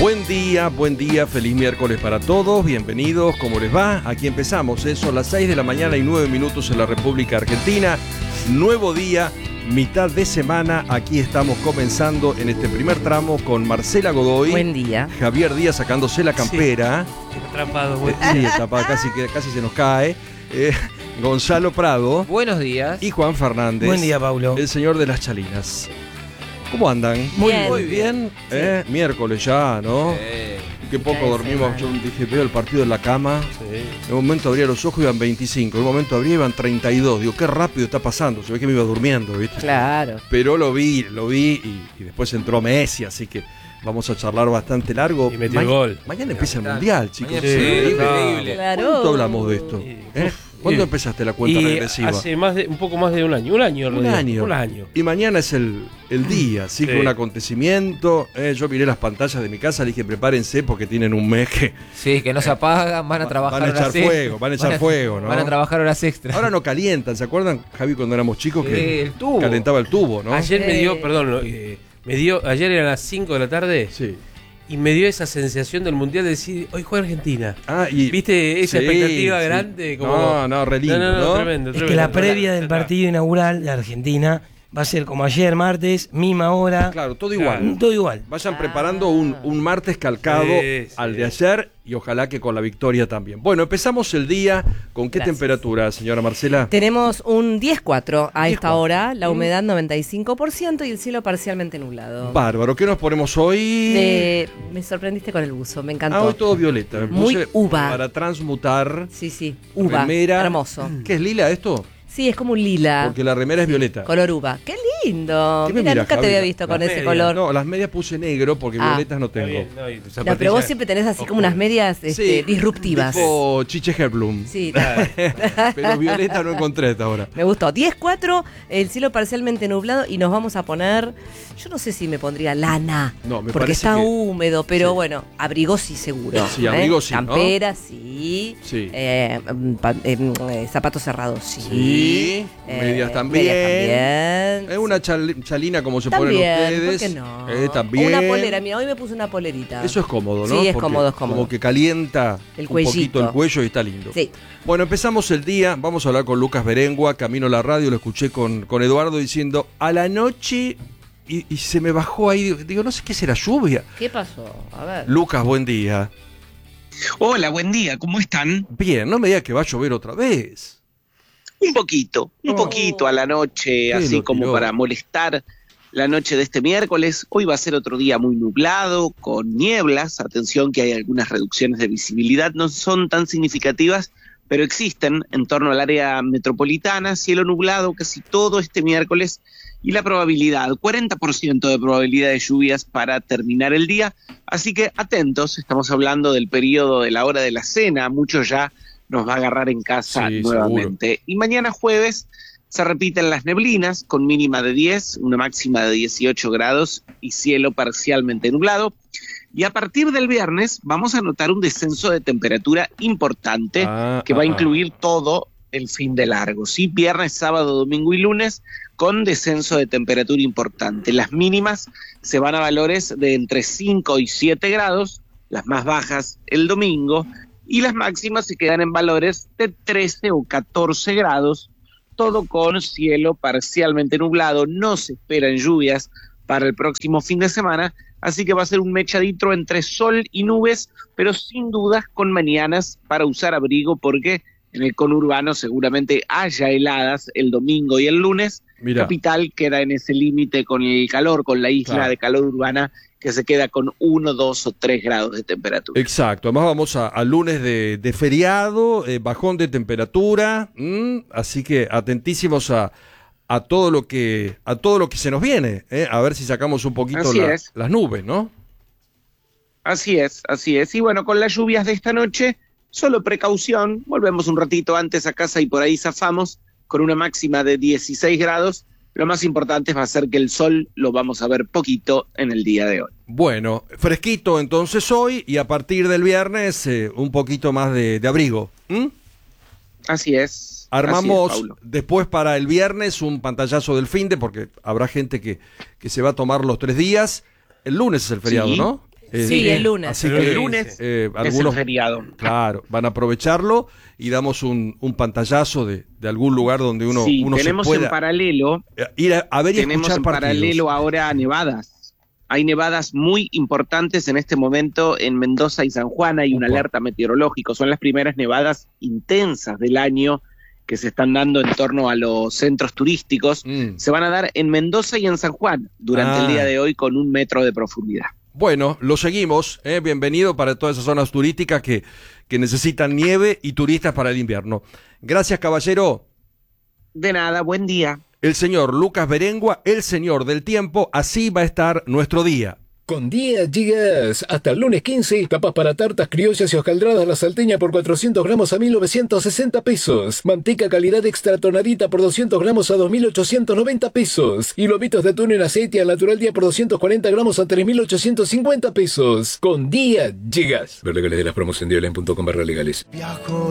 Buen día, feliz miércoles para todos, bienvenidos, ¿cómo les va? Aquí empezamos, son las 6 de la mañana y 9 minutos en la República Argentina, nuevo día, mitad de semana, aquí estamos comenzando en este primer tramo con Marcela Godoy. Buen día. Javier Díaz sacándose la campera. Sí, atrapado, buen Sí, atrapado, casi se nos cae. Gonzalo Prado. Buenos días. Y Juan Fernández. Buen día, Paulo. El señor de las chalinas. ¿Cómo andan? Bien. Muy bien. Miércoles ya, ¿no? Qué poco dormimos. Yo dije, veo el partido en la cama. Sí. En un momento abría los ojos y iban 25. En un momento abría y iban 32. Digo, qué rápido está pasando. Se ve que me iba durmiendo, ¿viste? Claro. Pero lo vi y después entró Messi, así que vamos a charlar bastante largo. Y metió el gol. Mañana empieza el Mundial, chicos. Sí, Increíble. Claro. ¿Cuánto hablamos de esto? ¿Cuándo empezaste la cuenta regresiva? Hace un poco más de un año. Un año. Y mañana es el día, así que Sí. un acontecimiento. Yo miré las pantallas de mi casa, le dije prepárense porque tienen un mes que Sí, que no se apagan, van a trabajar van a echar horas extras. fuego, van a echar fuego, ¿no? Van a trabajar horas extras. Ahora no calientan, ¿se acuerdan, Javi, cuando éramos chicos que El tubo. calentaba el tubo, ¿no? Ayer ayer eran las 5 de la tarde Sí. y me dio esa sensación del Mundial de decir, hoy juega Argentina. Y ¿Viste esa sí, expectativa sí. grande? Como... No, re lindo, ¿no? Tremendo. Es que la previa del partido inaugural de Argentina va a ser como ayer, martes, misma hora. Claro, todo igual. Claro. Todo igual. Vayan preparando un martes calcado Sí, sí. al de ayer y ojalá que con la victoria también. Bueno, empezamos el día. ¿Con qué Gracias. temperatura, señora Marcela? Tenemos un 10-4 a 10-4. esta hora, la humedad 95% y el cielo parcialmente nublado. Bárbaro, ¿qué nos ponemos hoy? Me sorprendiste con el buzo, me Hoy encantó. todo violeta. Me Muy puse uva. para transmutar. Sí, uva, Remera. hermoso. ¿Qué es lila esto? Sí, es como un lila, Porque la remera es violeta. color uva. ¡Qué lindo! ¿Qué me Mira, miras, nunca te Javi? había visto con Las ese medias. color. No, las medias puse negro porque violetas no tengo. No, pero vos siempre tenés así como unas medias Sí, disruptivas. Tipo Chiche Herblum. Sí, Pero violeta no encontré hasta ahora. me gustó. 10-4, el cielo parcialmente nublado y nos vamos a poner, yo no sé si me pondría lana, No, me porque parece está que- húmedo, pero sí. bueno, abrigo sí seguro. Sí, abrigo sí, ¿no? Campera sí, Sí. zapatos cerrados sí. Sí, medias también. Medias también. Es una chalina como se También, ponen ustedes. ¿por qué no? También. O una polera, mira, hoy me puse una polerita. Eso es cómodo, ¿no? Sí, es Porque cómodo, es cómodo. Como que calienta El un cuellito. poquito el cuello y está lindo. Sí. Bueno, empezamos el día. Vamos a hablar con Lucas Berengua. Camino a la radio, lo escuché con Eduardo diciendo a la noche y se me bajó ahí. Digo, no sé qué será lluvia. ¿Qué pasó? A ver. Lucas, buen día. Hola, buen día, ¿cómo están? Bien, no me digas que va a llover otra vez. Un poquito a la noche, así lo como tiró. para molestar la noche de este miércoles. Hoy va a ser otro día muy nublado, con nieblas. Atención que hay algunas reducciones de visibilidad, no son tan significativas, pero existen en torno al área metropolitana. Cielo nublado casi todo este miércoles y la probabilidad, 40% de probabilidad de lluvias para terminar el día. Así que atentos, estamos hablando del periodo de la hora de la cena, muchos ya nos va a agarrar en casa Sí, nuevamente. Y mañana jueves se repiten las neblinas con mínima de 10, una máxima de 18 grados y cielo parcialmente nublado. Y a partir del viernes vamos a notar un descenso de temperatura importante que va a incluir todo el fin de largo, ¿sí? Viernes, sábado, domingo y lunes con descenso de temperatura importante. Las mínimas se van a valores de entre 5 y 7 grados, las más bajas el domingo, y las máximas se quedan en valores de 13 o 14 grados, todo con cielo parcialmente nublado. No se esperan lluvias para el próximo fin de semana, así que va a ser un mechadito entre sol y nubes, pero sin dudas con mañanas para usar abrigo, porque en el conurbano seguramente haya heladas el domingo y el lunes. Mira. Capital queda en ese límite con el calor, con la isla Claro. de calor urbana, que se queda con 1, 2 o 3 grados de temperatura. Exacto, además vamos a lunes de feriado, bajón de temperatura, así que atentísimos a todo lo que se nos viene, a ver si sacamos un poquito Así es. las nubes, ¿no? Así es. Y bueno, con las lluvias de esta noche, solo precaución, volvemos un ratito antes a casa y por ahí zafamos con una máxima de 16 grados. Lo más importante va a ser que el sol lo vamos a ver poquito en el día de hoy. Bueno, fresquito entonces hoy y a partir del viernes un poquito más de abrigo. Así es. Armamos así es, Paulo. después para el viernes un pantallazo del finde, porque habrá gente que se va a tomar los 3 días. El lunes es el feriado, Sí. ¿no? Sí, el lunes. Así El que El lunes es el algunos, feriado. claro, van a aprovecharlo y damos un pantallazo de algún lugar donde uno tenemos se pueda en paralelo, ir a ver y tenemos escuchar en partidos. paralelo ahora nevadas. Hay nevadas muy importantes en este momento en Mendoza y San Juan. Hay una Upa. alerta meteorológica. Son las primeras nevadas intensas del año que se están dando en torno a los centros turísticos. Se van a dar en Mendoza y en San Juan durante el día de hoy con 1 metro de profundidad. Bueno, lo seguimos. Bienvenido para todas esas zonas turísticas que necesitan nieve y turistas para el invierno. Gracias, caballero. De nada, buen día. El señor Lucas Berengua, el señor del tiempo. Así va a estar nuestro día. Con Día Gigas, hasta el lunes 15, tapas para tartas criollas y hojaldradas La Salteña por 400 gramos a 1.960 pesos. Manteca calidad extra tonadita por 200 gramos a 2.890 pesos. Y lomitos de atún en aceite al natural día por 240 gramos a 3.850 pesos. Con Día Gigas. Ver legales de las promos en dialen.com/legales. Viajo